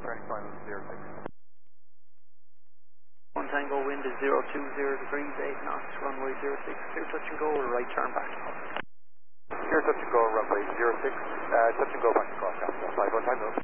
turning final 06. 1 Tango, wind is 020 degrees, 8 knots, runway 06, clear touch and go, right turn back. Clear touch and go, runway 06, touch and go back across, 51 Tango.